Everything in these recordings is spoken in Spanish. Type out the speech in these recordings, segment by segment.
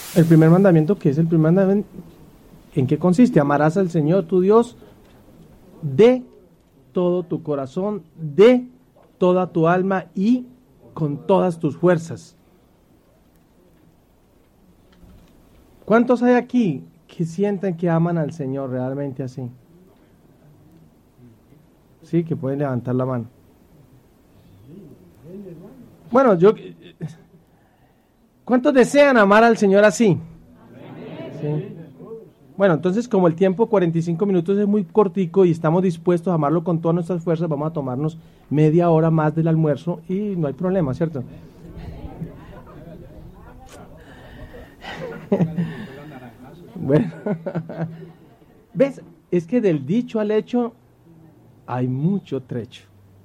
El primer mandamiento, ¿qué es el primer mandamiento? ¿En qué consiste? Amarás al Señor tu Dios de todo tu corazón, de toda tu alma y con todas tus fuerzas. ¿Cuántos hay aquí que sienten que aman al Señor realmente así? Sí, que pueden levantar la mano. Bueno, ¿cuántos desean amar al Señor así? Sí. Bueno, entonces como el tiempo 45 minutos es muy cortico y estamos dispuestos a amarlo con todas nuestras fuerzas, vamos a tomarnos media hora más del almuerzo y no hay problema, ¿cierto? Bueno, ¿ves? Es que del dicho al hecho hay mucho trecho.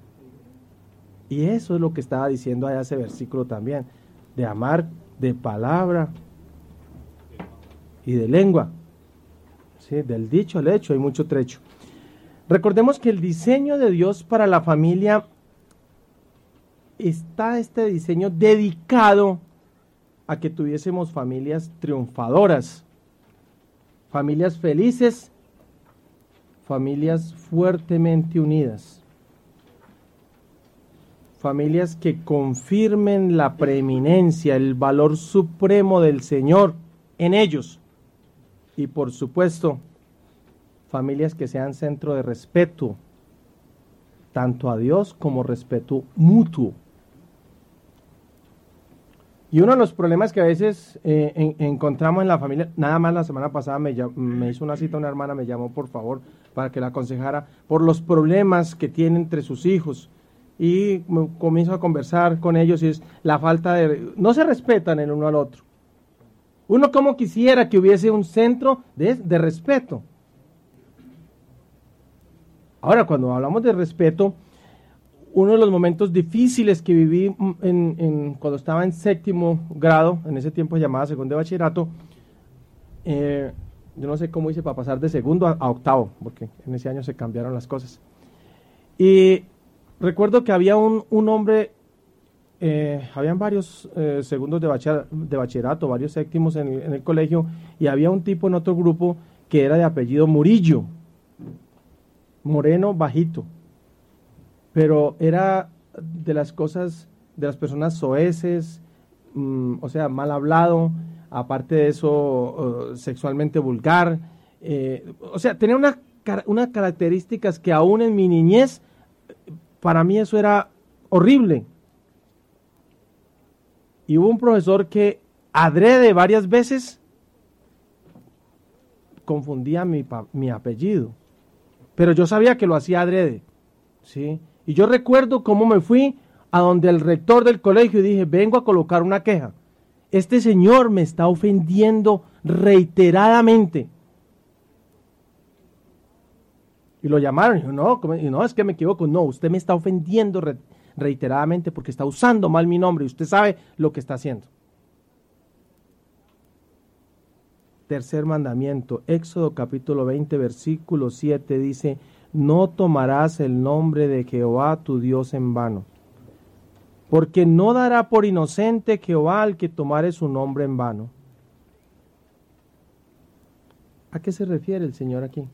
Y eso es lo que estaba diciendo allá ese versículo también, de amar de palabra y de lengua. ¿Sí? Del dicho al hecho hay mucho trecho. Recordemos que el diseño de Dios para la familia está este diseño dedicado a que tuviésemos familias triunfadoras, familias felices, familias fuertemente unidas, familias que confirmen la preeminencia, el valor supremo del Señor en ellos. Y por supuesto, familias que sean centro de respeto, tanto a Dios como respeto mutuo. Y uno de los problemas que a veces encontramos en la familia, nada más la semana pasada me hizo una cita una hermana, me llamó por favor para que la aconsejara por los problemas que tiene entre sus hijos. Y comienzo a conversar con ellos y es la falta de... no se respetan el uno al otro. Uno como quisiera que hubiese un centro de respeto. Ahora, cuando hablamos de respeto, uno de los momentos difíciles que viví cuando estaba en séptimo grado, en ese tiempo llamaba segundo de bachillerato, yo no sé cómo hice para pasar de segundo a octavo, porque en ese año se cambiaron las cosas. Y recuerdo que había un hombre, habían varios segundos de bachillerato, varios séptimos en el colegio, y había un tipo en otro grupo que era de apellido Murillo, moreno, bajito, pero era de las personas soeces, o sea, mal hablado, aparte de eso, sexualmente vulgar, o sea, tenía unas características que aún en mi niñez, para mí eso era horrible. Y hubo un profesor que adrede varias veces confundía mi apellido, pero yo sabía que lo hacía adrede, ¿sí? Y yo recuerdo cómo me fui a donde el rector del colegio y dije, vengo a colocar una queja. Este señor me está ofendiendo reiteradamente. Y lo llamaron y dijo, no, es que me equivoco. No, usted me está ofendiendo reiteradamente porque está usando mal mi nombre y usted sabe lo que está haciendo. Tercer mandamiento, Éxodo capítulo 20, versículo 7 dice, no tomarás el nombre de Jehová tu Dios en vano, porque no dará por inocente Jehová al que tomare su nombre en vano. ¿A qué se refiere el Señor aquí?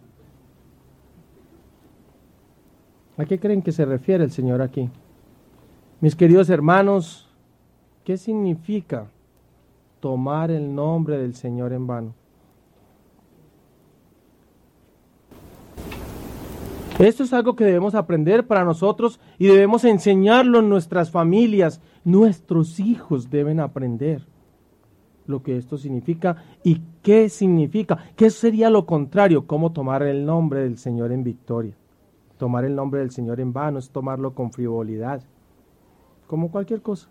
¿A qué creen que se refiere el Señor aquí? Mis queridos hermanos, ¿qué significa tomar el nombre del Señor en vano? Esto es algo que debemos aprender para nosotros y debemos enseñarlo en nuestras familias. Nuestros hijos deben aprender lo que esto significa y qué significa. ¿Qué sería lo contrario? ¿Cómo tomar el nombre del Señor en victoria? Tomar el nombre del Señor en vano es tomarlo con frivolidad, como cualquier cosa.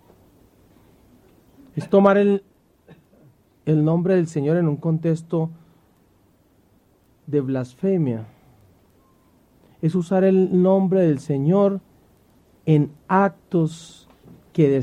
Es tomar el nombre del Señor en un contexto de blasfemia. Es usar el nombre del Señor en actos que